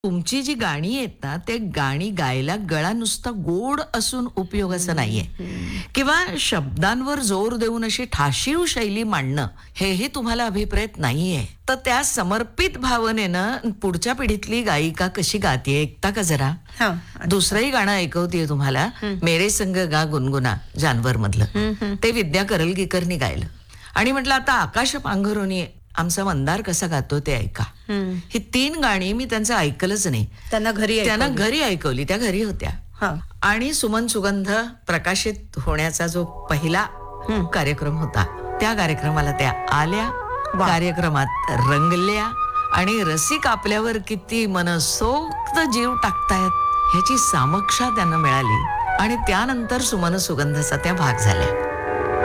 तुमची जी गाणी आहेत ना, ते गाणी गायला गळा नुसता गोड असून उपयोगाचं नाहीये किंवा शब्दांवर जोर देऊन अशी ठाशीव शैली मांडणं हेही तुम्हाला अभिप्रेत नाहीये. तर त्या समर्पित भावनेनं पुढच्या पिढीतली गायिका कशी गाते ऐकता का जरा. हां. दुसरंही गाणं ऐकवतेय तुम्हाला, मेरे संग गा गुनगुना जानवर मधलं. ते विद्या करलगीकरनी गायलं आणि म्हटलं आता आकाश पांघरुणी आमचा मंदार कसा गातो ते ऐका. ही 3 गाणी मी त्यांचं ऐकलंच नाही. त्यांना घरी ऐकवली, त्या घरी होत्या. हां. आणि सुमन सुगंध प्रकाशित होण्याचा जो पहिला कार्यक्रम होता, त्या कार्यक्रमाला त्या आल्या, कार्यक्रमात रंगल्या आणि रसिक आपल्यावर किती मनसोक्त जीव टाकतायत ह्याची सामक्षा त्यांना मिळाली आणि त्यानंतर सुमन सुगंधाचा त्या भाग झाल्या.